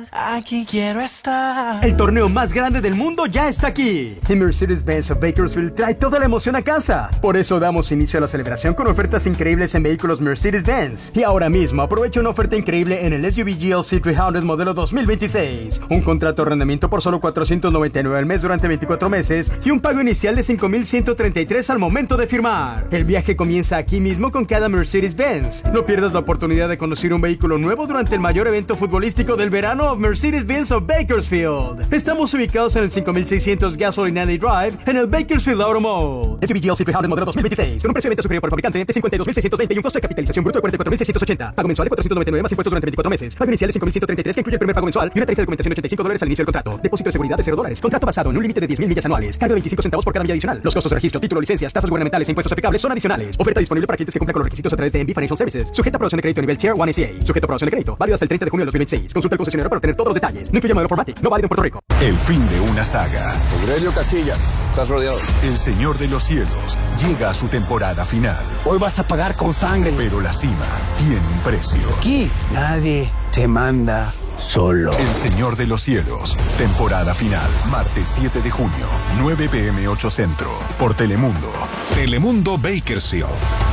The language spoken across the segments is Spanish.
aquí quiero estar. El torneo más grande del mundo ya está aquí. Y Mercedes-Benz of Bakersfield trae toda la emoción a casa. Por eso damos inicio a la celebración con ofertas increíbles en vehículos Mercedes-Benz. Y ahora mismo aprovecha una oferta increíble en el SUV GLC 300 modelo 2026. Un contrato de arrendamiento por solo $499 al mes durante 24 meses y un pago inicial de $5,133 al momento de firmar. El viaje comienza aquí mismo con cada Mercedes-Benz. No pierdas la oportunidad de conducir un vehículo nuevo durante el mayor evento futbolístico del verano, Mercedes-Benz of Bakersfield. Estamos ubicados en el 5600 Gasoline Alley Drive en el Bakersfield Auto Mall. SUV GLC 300 modelo 2026 con un precio de venta superior por el fabricante de $52,620 y un costo de capitalización bruto de $44,680. Pago mensual de $499 más impuestos durante 24 meses. Pago inicial de $5,133 que incluye el primer pago mensual y una tarifa de documentación de $85 al inicio del contrato. Depósito de seguridad de $0. Contrato basado en un límite de 10,000 millas anuales. Cargo de 25 centavos por cada milla adicional. Los costos de registro, título, licencias, tasas gubernamentales e impuestos aplicables son adicionales. Oferta disponible para clientes que cumplan con los requisitos a través de MB Financial Services. Sujeta a aprobación de crédito a nivel Tier 1 ACA. Sujeto a aprobación de crédito. Válido hasta el 30 de junio de 2026. Consulta al concesionario para obtener todos los detalles. No incluye modelo Formatic. No válido en Puerto Rico. El fin de una saga. Aurelio Casillas, estás rodeado. El Señor de los Cielos llega a su temporada final. Hoy vas a pagar con sangre. Pero la cima tiene un precio. Aquí nadie se manda solo. El Señor de los Cielos, temporada final, martes 7 de junio, 9 p.m. 8 Centro, por Telemundo. Telemundo Bakersfield.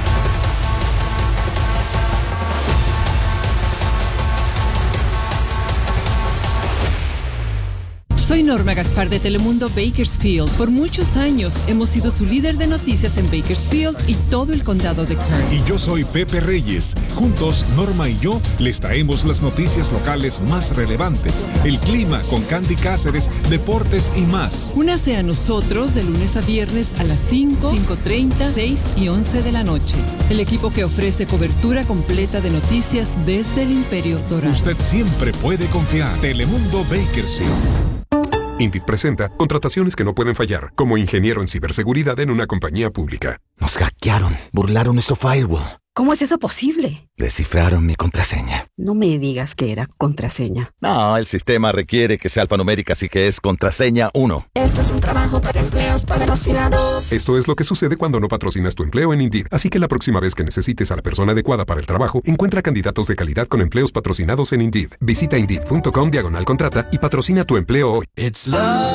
Soy Norma Gaspar de Telemundo Bakersfield. Por muchos años hemos sido su líder de noticias en Bakersfield y todo el condado de Kern. Y yo soy Pepe Reyes. Juntos, Norma y yo les traemos las noticias locales más relevantes, el clima con Candy Cáceres, deportes y más. Únase a nosotros de lunes a viernes a las 5, 5:30, 6 y 11 de la noche. El equipo que ofrece cobertura completa de noticias desde el Imperio Dorado. Usted siempre puede confiar. Telemundo Bakersfield. Indeed presenta contrataciones que no pueden fallar, como ingeniero en ciberseguridad en una compañía pública. Nos hackearon, burlaron nuestro firewall. ¿Cómo es eso posible? Descifraron mi contraseña. No me digas que era contraseña. No, el sistema requiere que sea alfanumérica, así que es contraseña 1. Esto es un trabajo para empleos patrocinados. Esto es lo que sucede cuando no patrocinas tu empleo en Indeed. Así que la próxima vez que necesites a la persona adecuada para el trabajo, encuentra candidatos de calidad con empleos patrocinados en Indeed. Visita Indeed.com/contrata y patrocina tu empleo hoy.